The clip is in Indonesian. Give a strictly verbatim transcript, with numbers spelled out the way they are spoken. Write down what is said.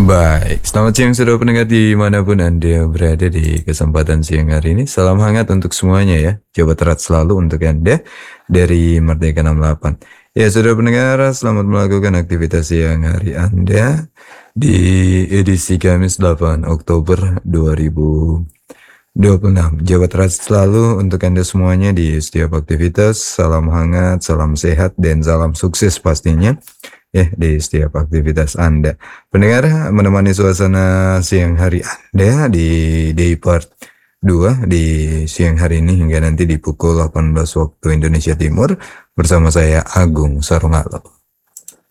Baik, selamat siang saudara pendengar dimanapun Anda berada di kesempatan siang hari ini. Salam hangat untuk semuanya ya. Jawa Erat selalu untuk Anda dari Merdeka enam puluh delapan. Ya saudara pendengar, selamat melakukan aktivitas siang hari Anda di edisi Kamis delapan Oktober dua ribu dua puluh enam. Jawa Erat selalu untuk Anda semuanya di setiap aktivitas. Salam hangat, salam sehat, dan salam sukses pastinya ya di setiap aktivitas Anda. Pendengar, menemani suasana siang hari Anda di day part dua di siang hari ini hingga nanti di pukul delapan belas waktu Indonesia Timur bersama saya Agung Sarungalo.